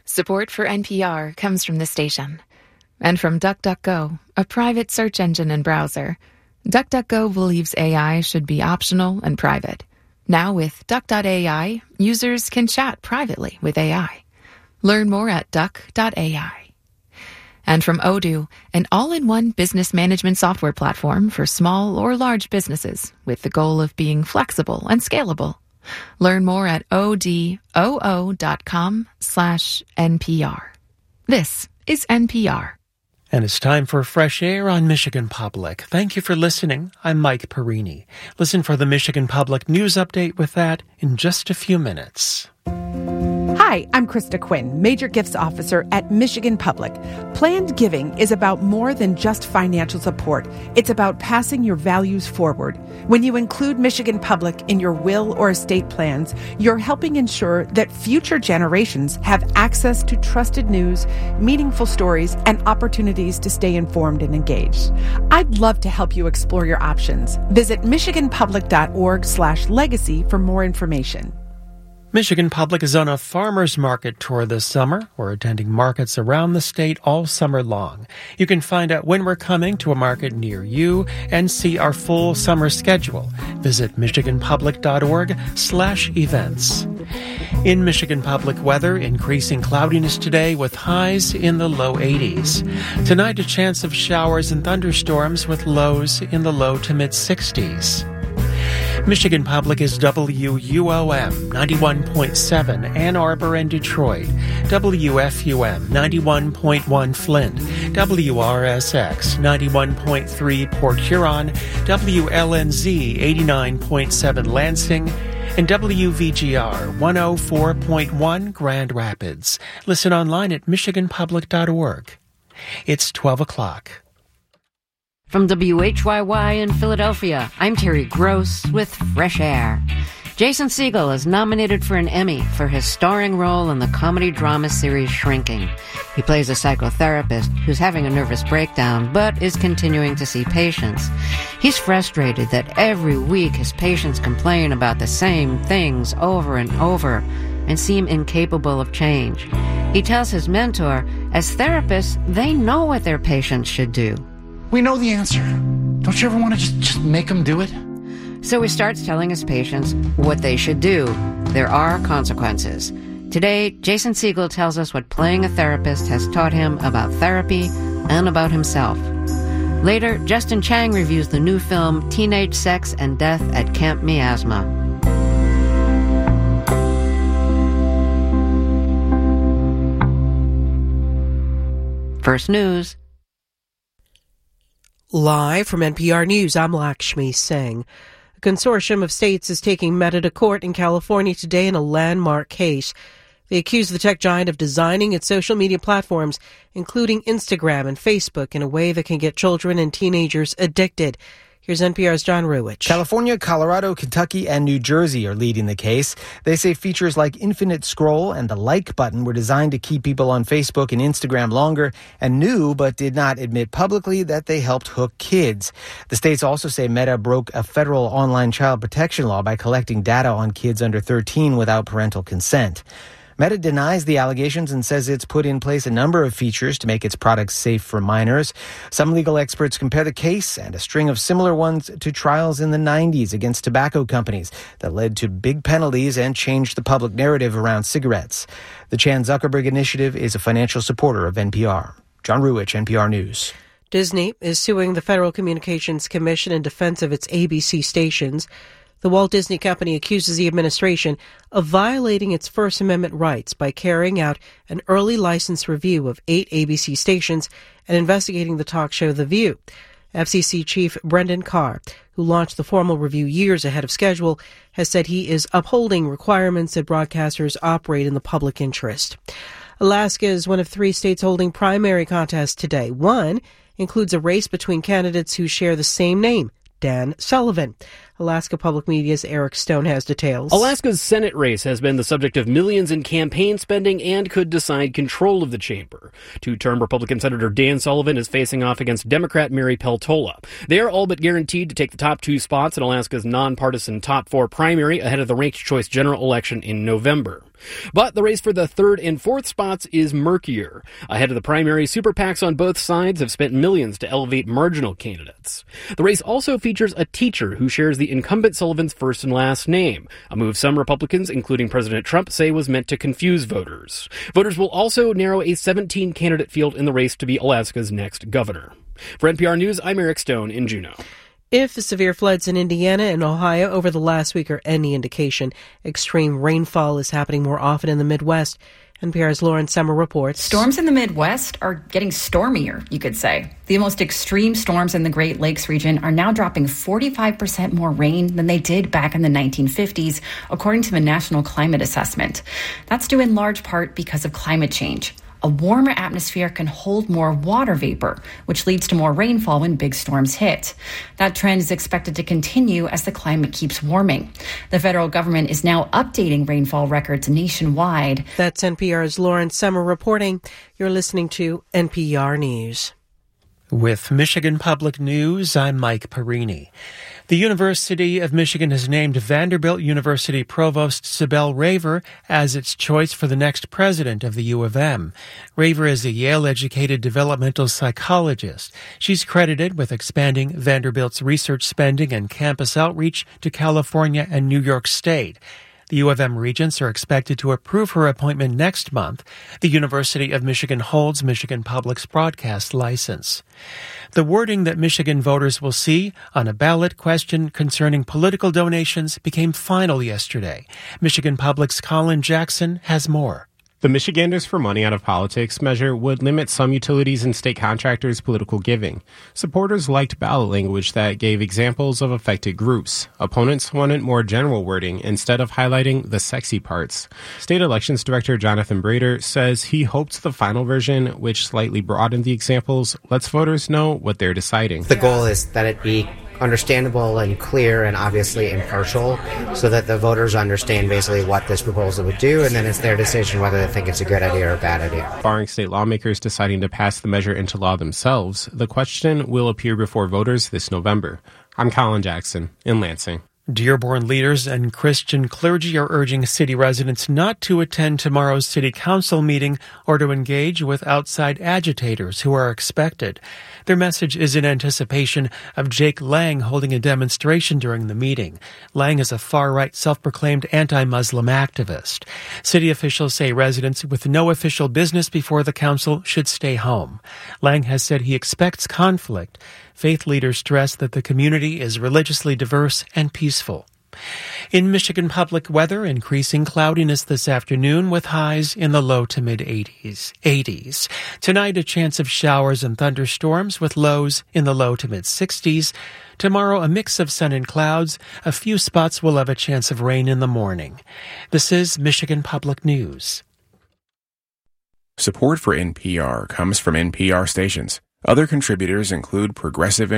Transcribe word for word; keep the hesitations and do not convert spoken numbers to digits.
Support for N P R comes from the station. And from DuckDuckGo, a private search engine and browser. DuckDuckGo believes A I should be optional and private. Now with Duck dot A I, users can chat privately with A I. Learn more at duck dot A I. And from Odoo, an all-in-one business management software platform for small or large businesses with the goal of being flexible and scalable. Learn more at odoo dot com slash N P R. This is N P R. And it's time for Fresh Air on Michigan Public. Thank you for listening. I'm Mike Perini. Listen for the Michigan Public News Update with that in just a few minutes. Hi, I'm Krista Quinn, Major Gifts Officer at Michigan Public. Planned giving is about more than just financial support. It's about passing your values forward. When you include Michigan Public in your will or estate plans, you're helping ensure that future generations have access to trusted news, meaningful stories, and opportunities to stay informed and engaged. I'd love to help you explore your options. Visit michigan public dot org slash legacy for more information. Michigan Public is on a farmers market tour this summer. We're attending markets around the state all summer long. You can find out when we're coming to a market near you and see our full summer schedule. Visit michigan public dot org slash events. In Michigan Public weather, increasing cloudiness today with highs in the low eighties. Tonight, a chance of showers and thunderstorms with lows in the low to mid sixties. Michigan Public is W U O M ninety-one point seven Ann Arbor and Detroit, W F U M ninety-one point one Flint, W R S X ninety-one point three Port Huron, W L N Z eighty-nine point seven Lansing, and W V G R one oh four point one Grand Rapids. Listen online at michigan public dot org. It's twelve o'clock. From W H Y Y in Philadelphia, I'm Terry Gross with Fresh Air. Jason Segel is nominated for an Emmy for his starring role in the comedy drama series Shrinking. He plays a psychotherapist who's having a nervous breakdown but is continuing to see patients. He's frustrated that every week his patients complain about the same things over and over and seem incapable of change. He tells his mentor, as therapists, they know what their patients should do. We know the answer. Don't you ever want to just, just make them do it? So he starts telling his patients what they should do. There are consequences. Today, Jason Segel tells us what playing a therapist has taught him about therapy and about himself. Later, Justin Chang reviews the new film Teenage Sex and Death at Camp Miasma. First News. Live from N P R News, I'm Lakshmi Singh. A consortium of states is taking Meta to court in California today in a landmark case. They accuse the tech giant of designing its social media platforms, including Instagram and Facebook, in a way that can get children and teenagers addicted. Here's N P R's John Ruwich. California, Colorado, Kentucky, and New Jersey are leading the case. They say features like infinite scroll and the like button were designed to keep people on Facebook and Instagram longer and knew but did not admit publicly that they helped hook kids. The states also say Meta broke a federal online child protection law by collecting data on kids under thirteen without parental consent. Meta denies the allegations and says it's put in place a number of features to make its products safe for minors. Some legal experts compare the case and a string of similar ones to trials in the nineties against tobacco companies that led to big penalties and changed the public narrative around cigarettes. The Chan Zuckerberg Initiative is a financial supporter of N P R. John Ruwich, N P R News. Disney is suing the Federal Communications Commission in defense of its A B C stations. The Walt Disney Company accuses the administration of violating its First Amendment rights by carrying out an early license review of eight A B C stations and investigating the talk show The View. F C C Chief Brendan Carr, who launched the formal review years ahead of schedule, has said he is upholding requirements that broadcasters operate in the public interest. Alaska is one of three states holding primary contests today. One includes a race between candidates who share the same name, Dan Sullivan. Alaska Public Media's Eric Stone has details. Alaska's Senate race has been the subject of millions in campaign spending and could decide control of the chamber. Two-term Republican Senator Dan Sullivan is facing off against Democrat Mary Peltola. They are all but guaranteed to take the top two spots in Alaska's nonpartisan top four primary ahead of the ranked choice general election in November. But the race for the third and fourth spots is murkier. Ahead of the primary, super PACs on both sides have spent millions to elevate marginal candidates. The race also features a teacher who shares the incumbent Sullivan's first and last name, a move some Republicans, including President Trump, say was meant to confuse voters. Voters will also narrow a seventeen-candidate field in the race to be Alaska's next governor. For N P R News, I'm Eric Stone in Juneau. If the severe floods in Indiana and Ohio over the last week are any indication, extreme rainfall is happening more often in the Midwest. N P R's Lauren Summer reports. Storms in the Midwest are getting stormier, you could say. The most extreme storms in the Great Lakes region are now dropping forty-five percent more rain than they did back in the nineteen fifties, according to the National Climate Assessment. That's due in large part because of climate change. A warmer atmosphere can hold more water vapor, which leads to more rainfall when big storms hit. That trend is expected to continue as the climate keeps warming. The federal government is now updating rainfall records nationwide. That's N P R's Lauren Summer reporting. You're listening to N P R News. With Michigan Public News, I'm Mike Perini. The University of Michigan has named Vanderbilt University Provost Sibel Raver as its choice for the next president of the U of M. Raver is a Yale-educated developmental psychologist. She's credited with expanding Vanderbilt's research spending and campus outreach to California and New York State. The U of M regents are expected to approve her appointment next month. The University of Michigan holds Michigan Public's broadcast license. The wording that Michigan voters will see on a ballot question concerning political donations became final yesterday. Michigan Public's Colin Jackson has more. The Michiganders for Money Out of Politics measure would limit some utilities and state contractors' political giving. Supporters liked ballot language that gave examples of affected groups. Opponents wanted more general wording instead of highlighting the sexy parts. State Elections Director Jonathan Brader says he hoped the final version, which slightly broadened the examples, lets voters know what they're deciding. The goal is that it be understandable and clear and obviously impartial so that the voters understand basically what this proposal would do, and then it's their decision whether they think it's a good idea or a bad idea. Barring state lawmakers deciding to pass the measure into law themselves, the question will appear before voters this November. I'm Colin Jackson in Lansing. Dearborn leaders and Christian clergy are urging city residents not to attend tomorrow's city council meeting or to engage with outside agitators who are expected. Their message is in anticipation of Jake Lang holding a demonstration during the meeting. Lang is a far-right self-proclaimed anti-Muslim activist. City officials say residents with no official business before the council should stay home. Lang has said he expects conflict. Faith leaders stress that the community is religiously diverse and peaceful. In Michigan Public weather, increasing cloudiness this afternoon with highs in the low to mid-eighties. eighties. Tonight, a chance of showers and thunderstorms with lows in the low to mid-sixties. Tomorrow, a mix of sun and clouds. A few spots will have a chance of rain in the morning. This is Michigan Public News. Support for N P R comes from N P R stations. Other contributors include Progressive